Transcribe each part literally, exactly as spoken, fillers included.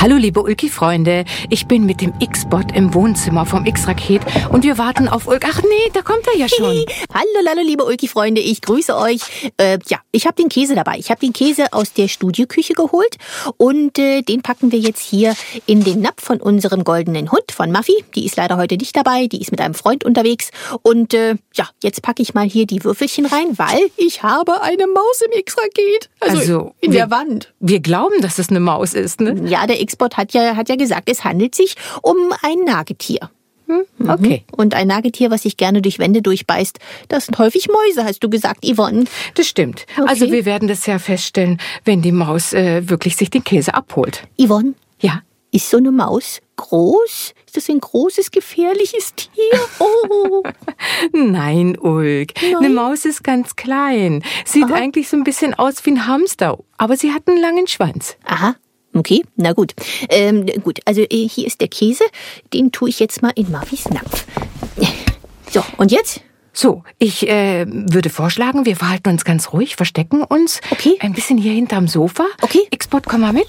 Hallo liebe Ulki-Freunde, ich bin mit dem X-Bot im Wohnzimmer vom X-Raket und wir warten auf Ulk. Ach nee, da kommt er ja schon. Hallo, hallo liebe Ulki-Freunde, ich grüße euch. Äh, ja, ich habe den Käse dabei. Ich habe den Käse aus der Studioküche geholt und äh, den packen wir jetzt hier in den Napf von unserem goldenen Hund, von Muffy. Die ist leider heute nicht dabei, die ist mit einem Freund unterwegs. Und äh, ja, jetzt packe ich mal hier die Würfelchen rein, weil ich habe eine Maus im X-Raket. Also, Also, in wir, der Wand. Wir glauben, dass es eine Maus ist, ne? Ja, der X-Bot hat ja, hat ja gesagt, es handelt sich um ein Nagetier. Hm? Okay. Und ein Nagetier, was sich gerne durch Wände durchbeißt, das sind häufig Mäuse, hast du gesagt, Yvonne. Das stimmt. Okay. Also wir werden das ja feststellen, wenn die Maus äh, wirklich sich den Käse abholt. Yvonne, Ja? ist so eine Maus groß? Ist das ein großes, gefährliches Tier? Oh. Nein, Ulk. Nein? Eine Maus ist ganz klein. Sieht Aha. eigentlich so ein bisschen aus wie ein Hamster, aber sie hat einen langen Schwanz. Aha. Okay, na gut. Ähm, gut, also äh, hier ist der Käse. Den tue ich jetzt mal in Muffys Napf. So, und jetzt? So, ich äh, würde vorschlagen, wir verhalten uns ganz ruhig, verstecken uns. Okay. Ein bisschen hier hinterm Sofa. Okay. X-Bot, komm mal mit.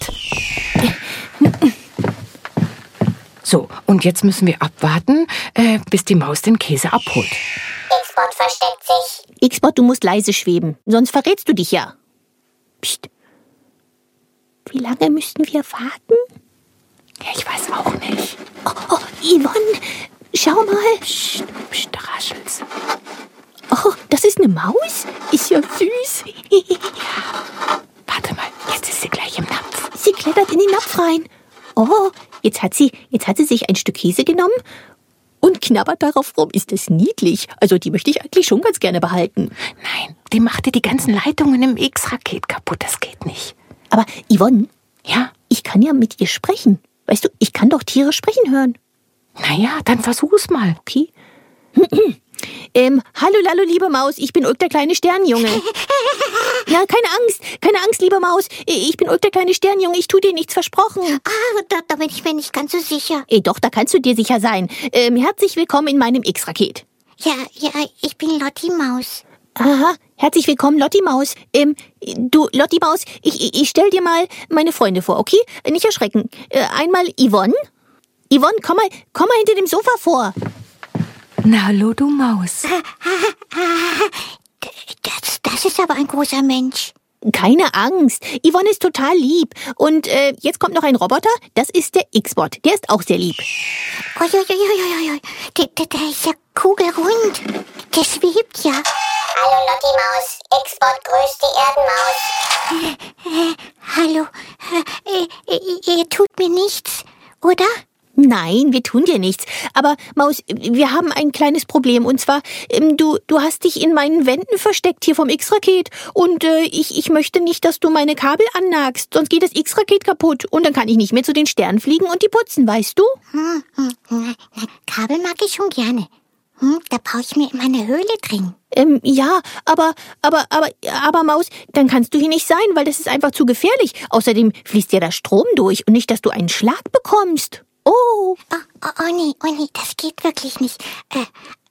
So, und jetzt müssen wir abwarten, äh, bis die Maus den Käse abholt. X-Bot versteckt sich. X-Bot, du musst leise schweben, sonst verrätst du dich ja. Psst. Wie lange müssten wir warten? Ja, ich weiß auch nicht. Oh, oh, Yvonne, schau mal. Psst, psst, da raschelt's. Oh, das ist eine Maus? Ist ja süß. Warte mal, jetzt ist sie gleich im Napf. Sie klettert in den Napf rein. Oh, jetzt hat sie, jetzt hat sie sich ein Stück Käse genommen und knabbert darauf rum. Ist das niedlich? Also die möchte ich eigentlich schon ganz gerne behalten. Nein, die machte die ganzen Leitungen im X-Raket kaputt. Das geht nicht. Aber Yvonne, Ja? ich kann ja mit ihr sprechen. Weißt du, ich kann doch Tiere sprechen hören. Naja, dann versuch's mal. Okay. ähm, hallo, hallo, liebe Maus, ich bin Ulk, der kleine Sternjunge. Ja, keine Angst, keine Angst, liebe Maus. Ich bin Ulk, der kleine Sternjunge, ich tue dir nichts versprochen. Ah, da, da bin ich mir nicht ganz so sicher. Ey, doch, da kannst du dir sicher sein. Ähm, herzlich willkommen in meinem X-Raket. Ja, ja, ich bin Lotti Maus. Aha, herzlich willkommen, Lotti Maus. Ähm, du, Lotti Maus, ich, ich, ich stell dir mal meine Freunde vor, okay? Nicht erschrecken. Äh, einmal Yvonne. Yvonne, komm mal, komm mal hinter dem Sofa vor. Na, hallo, du Maus. Das, das ist aber ein großer Mensch. Keine Angst, Yvonne ist total lieb. Und äh, jetzt kommt noch ein Roboter, das ist der X-Bot. Der ist auch sehr lieb. Uiuiuiuiui, der, der, der ist ja kugelrund. Der schwebt ja. Hallo Lotti Maus, X-Bot grüßt die Erdenmaus. Äh, äh, hallo, äh, äh, ihr tut mir nichts, oder? Nein, wir tun dir nichts. Aber Maus, wir haben ein kleines Problem. Und zwar, ähm, du, du hast dich in meinen Wänden versteckt hier vom X-Raket. Und äh, ich, ich möchte nicht, dass du meine Kabel annagst. Sonst geht das X-Raket kaputt. Und dann kann ich nicht mehr zu den Sternen fliegen und die putzen, weißt du? Hm, hm, na, na, Kabel mag ich schon gerne. Hm, da baue ich mir immer eine Höhle drin. Ähm, ja, aber, aber, aber, aber Maus, dann kannst du hier nicht sein, weil das ist einfach zu gefährlich. Außerdem fließt ja der Strom durch und nicht, dass du einen Schlag bekommst. Oh. Oh, oh, oh nee, oh nee, das geht wirklich nicht. Äh,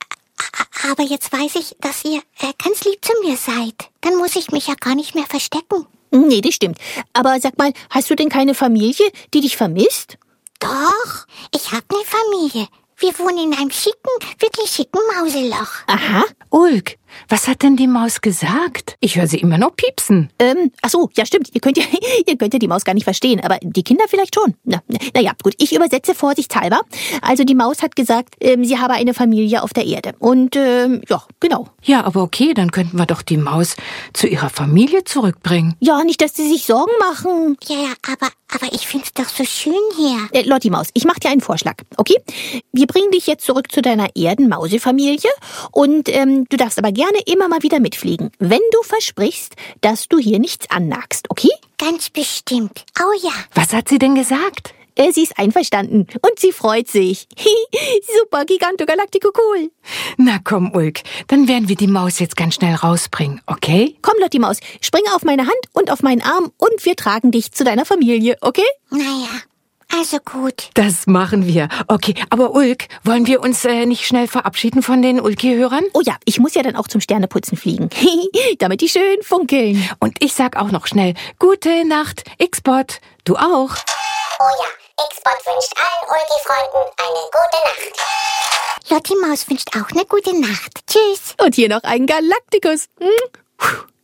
aber jetzt weiß ich, dass ihr äh, ganz lieb zu mir seid. Dann muss ich mich ja gar nicht mehr verstecken. Nee, das stimmt. Aber sag mal, hast du denn keine Familie, die dich vermisst? Doch, ich hab eine Familie. Wir wohnen in einem schicken, wirklich schicken Mauseloch. Aha. Ulk, was hat denn die Maus gesagt? Ich höre sie immer noch piepsen. Ähm, ach so, ja stimmt. Ihr könnt ja, ihr könnt ja die Maus gar nicht verstehen, aber die Kinder vielleicht schon. Na, na ja, gut. Ich übersetze vorsichtshalber. Also die Maus hat gesagt, ähm, sie habe eine Familie auf der Erde. Und ähm, ja, genau. Ja, aber okay, dann könnten wir doch die Maus zu ihrer Familie zurückbringen. Ja, nicht, dass sie sich Sorgen machen. Ja, ja, aber, aber ich find's doch so schön hier. Äh, Lotti Maus, ich mach dir einen Vorschlag, okay? Wir bringen dich jetzt zurück zu deiner Erdenmausefamilie und ähm, du darfst aber gerne immer mal wieder mitfliegen, wenn du versprichst, dass du hier nichts annagst, okay? Ganz bestimmt. Oh ja. Was hat sie denn gesagt? Äh, sie ist einverstanden und sie freut sich. Super, Giganto Galactico cool. Na komm, Ulk, dann werden wir die Maus jetzt ganz schnell rausbringen, okay? Komm, Lotti Maus, spring auf meine Hand und auf meinen Arm und wir tragen dich zu deiner Familie, okay? Naja, also gut. Das machen wir. Okay, aber Ulk, wollen wir uns äh, nicht schnell verabschieden von den Ulki-Hörern? Oh ja, ich muss ja dann auch zum Sterneputzen fliegen, damit die schön funkeln. Und ich sag auch noch schnell, gute Nacht, X-Bot, du auch. Oh ja, X-Bot wünscht allen Ulki-Freunden eine gute Nacht. Lotti Maus wünscht auch eine gute Nacht. Tschüss. Und hier noch ein Galaktikus. Hm?